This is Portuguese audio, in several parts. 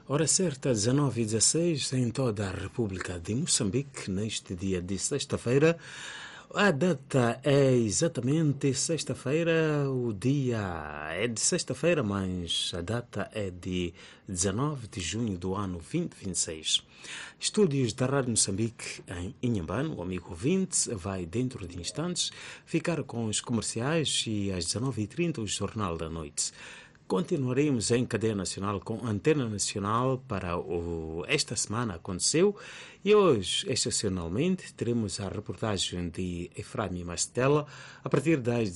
Hora certa, 19h16, em toda a República de Moçambique, neste dia de sexta-feira. A data é exatamente sexta-feira, o dia é de sexta-feira, mas a data é de 19 de junho do ano 2026. Estúdios da Rádio Moçambique em Inhambane, o amigo ouvinte vai dentro de instantes ficar com os comerciais e às 19h30 o Jornal da Noite. Continuaremos em cadeia nacional com Antena Nacional para esta semana aconteceu e hoje, excepcionalmente, teremos a reportagem de Efraim Mastella a partir das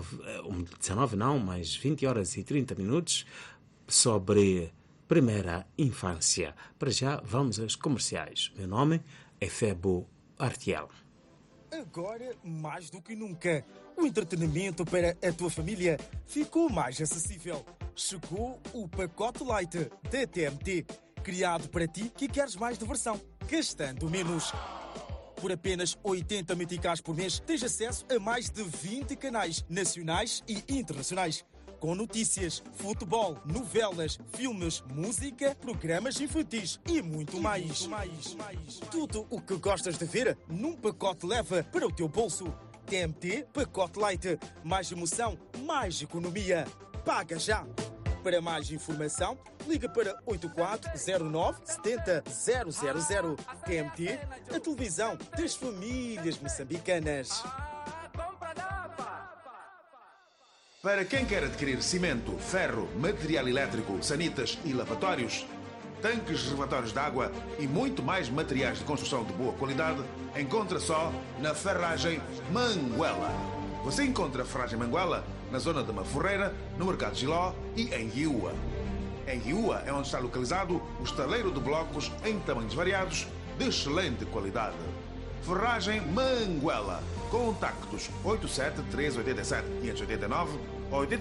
20 horas e 30 minutos sobre primeira infância. Para já, vamos aos comerciais. Meu nome é Febo Artiel. Agora, mais do que nunca, o entretenimento para a tua família ficou mais acessível. Chegou o pacote Light da TMT, criado para ti que queres mais diversão, gastando menos. Por apenas 80 meticais por mês, tens acesso a mais de 20 canais nacionais e internacionais, com notícias, futebol, novelas, filmes, música, programas infantis e muito mais. Tudo o que gostas de ver num pacote leva para o teu bolso. TMT Pacote Light. Mais emoção, mais economia. Paga já! Para mais informação, liga para 8409 70 000. TMT, a televisão das famílias moçambicanas. Para quem quer adquirir cimento, ferro, material elétrico, sanitas e lavatórios, tanques reservatórios de água e muito mais materiais de construção de boa qualidade, encontra só na Ferragem Manguela. Você encontra a Ferragem Manguela na zona de Maforreira, no Mercado Giló e em Hiúa. Em Hiúa é onde está localizado o estaleiro de blocos em tamanhos variados de excelente qualidade. Ferragem Manguela. Contactos 87 387 589 80